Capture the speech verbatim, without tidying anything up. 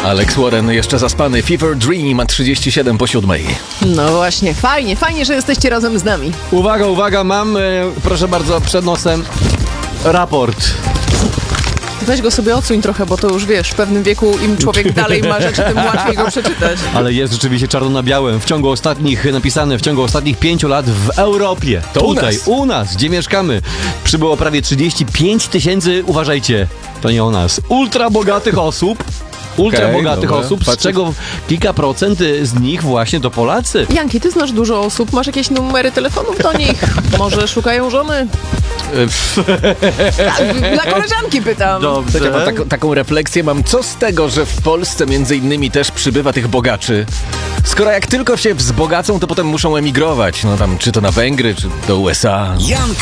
Alex Warren jeszcze zaspany. Fever Dream, a trzydzieści siedem po siódmej. No właśnie, fajnie, fajnie, że jesteście razem z nami. Uwaga, uwaga, mam, e, proszę bardzo, przed nosem raport. Weź go sobie odsuń trochę, bo to już wiesz, w pewnym wieku im człowiek dalej ma rzeczy, tym łatwiej go przeczytać. Ale jest rzeczywiście czarno na białym. W ciągu ostatnich, napisane w ciągu ostatnich pięciu lat w Europie. To u Tutaj, nas. u nas, gdzie mieszkamy, przybyło prawie trzydzieści pięć tysięcy, uważajcie, to nie o nas, ultra bogatych osób. Ultra Okej, bogatych dobra. osób, z Patrzę. czego kilka procent z nich właśnie to Polacy. Janki, ty znasz dużo osób, masz jakieś numery telefonów do nich? Może szukają żony? Dla koleżanki pytam. Dobrze. Ja mam tak, taką refleksję mam, co z tego, że w Polsce między innymi też przybywa tych bogaczy, skoro jak tylko się wzbogacą, to potem muszą emigrować, no tam czy to na Węgry, czy do U S A. Janka